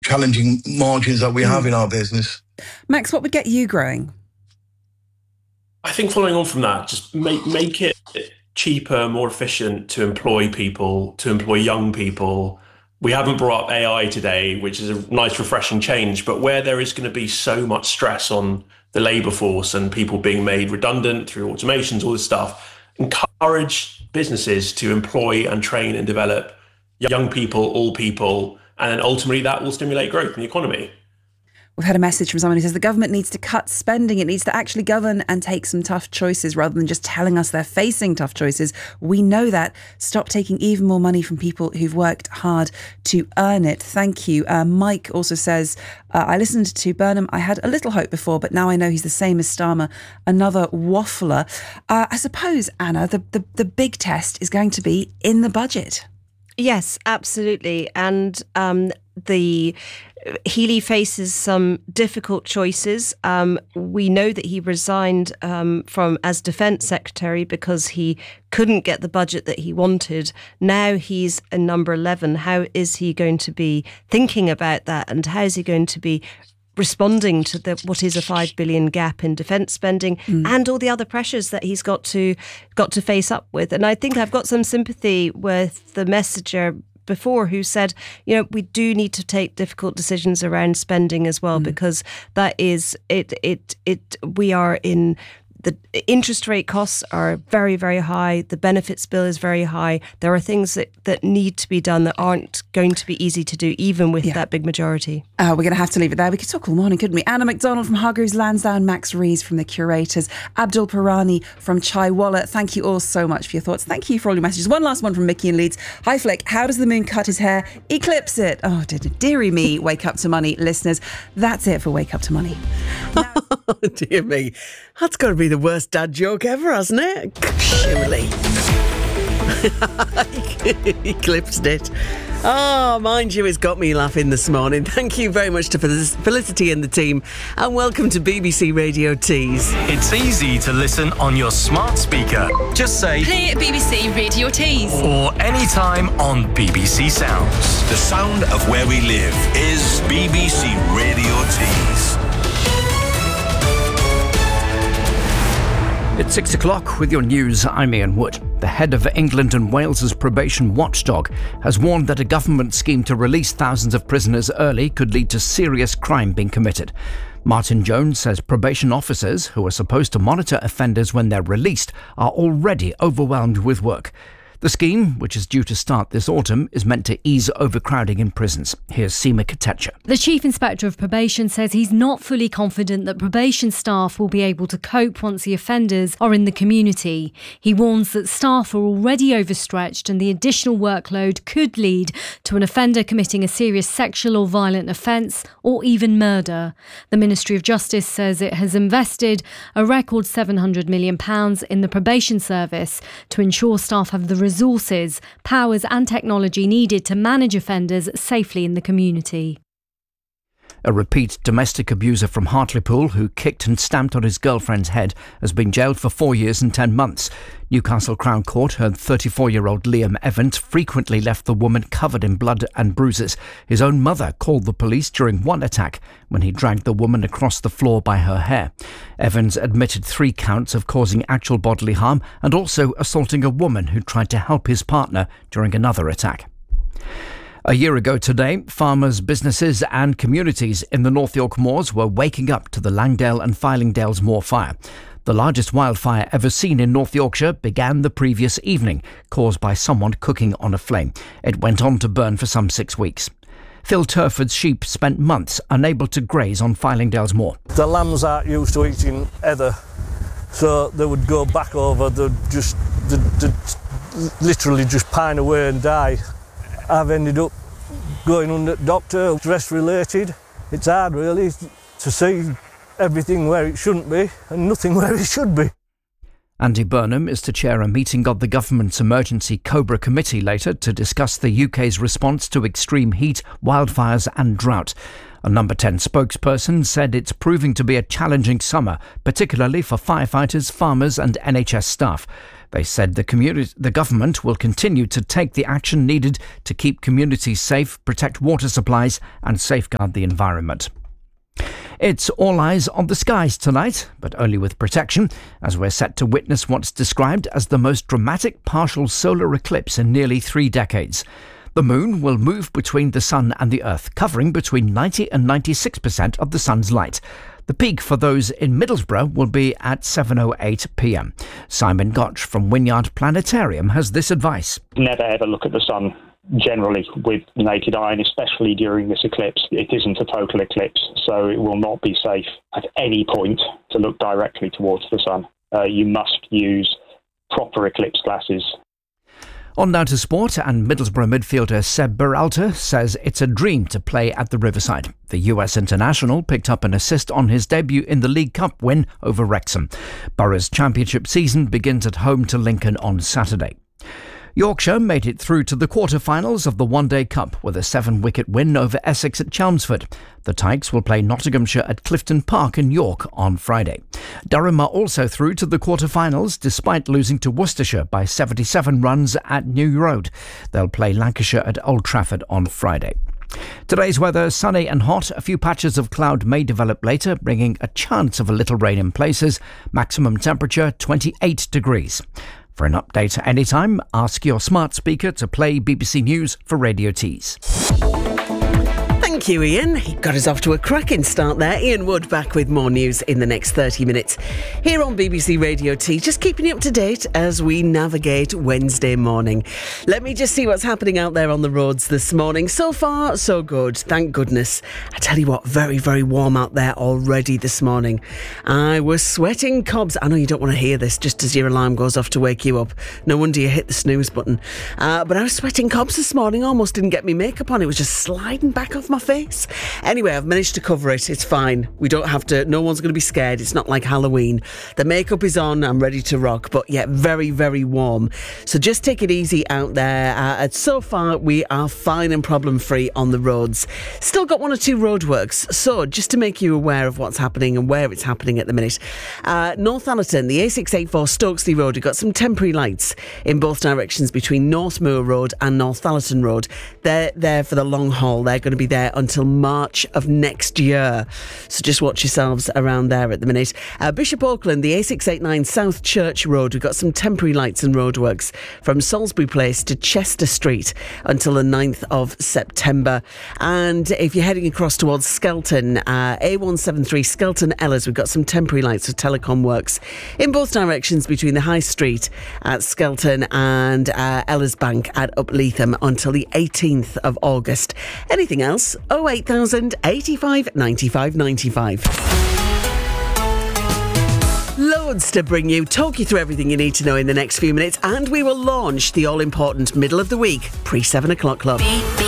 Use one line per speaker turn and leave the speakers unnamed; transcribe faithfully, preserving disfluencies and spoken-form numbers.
challenging margins that we have in our business.
Max, what would get you growing?
I think following on from that, just make make it cheaper, more efficient to employ people, to employ young people. We haven't brought up A I today, which is a nice, refreshing change, but where there is going to be so much stress on the labour force and people being made redundant through automations, all this stuff, encourage businesses to employ and train and develop young people, all people, and then ultimately that will stimulate growth in the economy.
We've had a message from someone who says the government needs to cut spending. It needs to actually govern and take some tough choices rather than just telling us they're facing tough choices. We know that. Stop taking even more money from people who've worked hard to earn it. Thank you. Uh, Mike also says, uh, I listened to Burnham. I had a little hope before, but now I know he's the same as Starmer, another waffler. Uh, I suppose, Anna, the, the, the big test is going to be in the budget.
Yes, absolutely. And um, the Healey faces some difficult choices. Um, we know that he resigned um, from as Defence Secretary because he couldn't get the budget that he wanted. Now he's in number eleven. How is he going to be thinking about that? And how is he going to be responding to the what is a five billion gap in defence spending mm. and all the other pressures that he's got to got to face up with? And I think I've got some sympathy with the messenger before who said, you know, we do need to take difficult decisions around spending as well, mm. because that is it it it we are in the interest rate costs are very, very high. The benefits bill is very high. There are things that, that need to be done that aren't going to be easy to do, even with yeah. that big majority.
Uh, we're going to have to leave it there. We could talk all morning, couldn't we? Anna McDonald from Hargreaves Lansdowne, Max Rees from the Curators, Abdul Pirani from Chai Walla. Thank you all so much for your thoughts. Thank you for all your messages. One last one from Mickey in Leeds. Hi, Flick. How does the moon cut his hair? Eclipse it. Oh, dear, dearie me, Wake Up to Money listeners. That's it for Wake Up to Money. Now-
Oh, dear me. That's got to be the worst dad joke ever, hasn't it? Surely. Eclipsed it. Oh, mind you, it's got me laughing this morning. Thank you very much to Felicity and the team, and welcome to B B C Radio Tees.
It's easy to listen on your smart speaker. Just say
play B B C Radio Tees,
or anytime on B B C Sounds.
The sound of where we live is B B C Radio Tees.
It's six o'clock with your news. I'm Ian Wood. The head of England and Wales's probation watchdog has warned that a government scheme to release thousands of prisoners early could lead to serious crime being committed. Martin Jones says probation officers, who are supposed to monitor offenders when they're released, are already overwhelmed with work. The scheme, which is due to start this autumn, is meant to ease overcrowding in prisons. Here's Seema Katecha.
The Chief Inspector of Probation says he's not fully confident that probation staff will be able to cope once the offenders are in the community. He warns that staff are already overstretched and the additional workload could lead to an offender committing a serious sexual or violent offence or even murder. The Ministry of Justice says it has invested a record seven hundred million pounds in the probation service to ensure staff have the resources, powers and technology needed to manage offenders safely in the community.
A repeat domestic abuser from Hartlepool who kicked and stamped on his girlfriend's head has been jailed for four years and ten months. Newcastle Crown Court heard thirty-four-year-old Liam Evans frequently left the woman covered in blood and bruises. His own mother called the police during one attack when he dragged the woman across the floor by her hair. Evans admitted three counts of causing actual bodily harm and also assaulting a woman who tried to help his partner during another attack. A year ago today, farmers, businesses and communities in the North York Moors were waking up to the Langdale and Fylingdales Moor fire. The largest wildfire ever seen in North Yorkshire began the previous evening, caused by someone cooking on a flame. It went on to burn for some six weeks. Phil Turford's sheep spent months unable to graze on Fylingdales Moor.
The lambs aren't used to eating heather, so they would go back over, they'd just they'd, they'd literally just pine away and die. I've ended up going under the doctor, stress related. It's hard really to see everything where it shouldn't be and nothing where it should be.
Andy Burnham is to chair a meeting of the government's emergency Cobra committee later to discuss the U K's response to extreme heat, wildfires and drought. A Number ten spokesperson said it's proving to be a challenging summer, particularly for firefighters, farmers and N H S staff. They said the, communi- the government will continue to take the action needed to keep communities safe, protect water supplies and safeguard the environment. It's all eyes on the skies tonight, but only with protection, as we're set to witness what's described as the most dramatic partial solar eclipse in nearly three decades. The moon will move between the sun and the earth, covering between ninety and ninety-six percent of the sun's light. The peak for those in Middlesbrough will be at seven oh eight p.m. Simon Gotch from Wynyard Planetarium has this advice.
Never ever look at the sun generally with the naked eye, and especially during this eclipse. It isn't a total eclipse, so it will not be safe at any point to look directly towards the sun. Uh, you must use proper eclipse glasses.
On now to sport, and Middlesbrough midfielder Seb Berhalter says it's a dream to play at the Riverside. The U S international picked up an assist on his debut in the League Cup win over Wrexham. Borough's championship season begins at home to Lincoln on Saturday. Yorkshire made it through to the quarter-finals of the One Day Cup with a seven-wicket win over Essex at Chelmsford. The Tykes will play Nottinghamshire at Clifton Park in York on Friday. Durham are also through to the quarter-finals despite losing to Worcestershire by seventy-seven runs at New Road. They'll play Lancashire at Old Trafford on Friday. Today's weather, sunny and hot. A few patches of cloud may develop later, bringing a chance of a little rain in places. Maximum temperature twenty-eight degrees. For an update anytime, ask your smart speaker to play B B C News for Radio Tees.
Thank you, Ian. He got us off to a cracking start there. Ian Wood back with more news in the next thirty minutes. Here on B B C Radio T, just keeping you up to date as we navigate Wednesday morning. Let me just see what's happening out there on the roads this morning. So far, so good. Thank goodness. I tell you what, very, very warm out there already this morning. I was sweating cobs. I know you don't want to hear this just as your alarm goes off to wake you up. No wonder you hit the snooze button. Uh, but I was sweating cobs this morning. Almost didn't get me makeup on. It was just sliding back off my face. Anyway, I've managed to cover it. It's fine. We don't have to, no one's going to be scared. It's not like Halloween. The makeup is on. I'm ready to rock, but yeah, very, very warm. So just take it easy out there. Uh, so far, we are fine and problem free on the roads. Still got one or two roadworks. So just to make you aware of what's happening and where it's happening at the minute. Uh, Northallerton, the A six eighty-four Stokesley Road, we've got some temporary lights in both directions between Northmoor Road and Northallerton Road. They're there for the long haul. They're going to be there until March of next year. So just watch yourselves around there at the minute. Uh, Bishop Auckland, the A six eighty-nine South Church Road, we've got some temporary lights and roadworks from Salisbury Place to Chester Street until the ninth of September. And if you're heading across towards Skelton, uh, A one seventy-three Skelton Ellers, we've got some temporary lights for telecom works in both directions between the High Street at Skelton and uh, Ellers Bank at Upleatham until the eighteenth of August. Anything else? oh eight thousand eighty-five ninety-five ninety-five. Loads to bring you, talk you through everything you need to know in the next few minutes, and we will launch the all-important middle of the week pre-seven o'clock club.